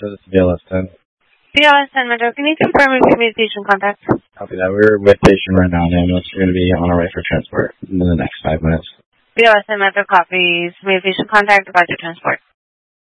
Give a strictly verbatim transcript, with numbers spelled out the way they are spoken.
Metro, this is B L S ten. B L S ten Metro, can you confirm if you made patient contact? Copy that. We're with patient right now, and ambulance. We're going to be on our way for transport in the next five minutes. B L S ten Metro copies. Made patient contact about your transport.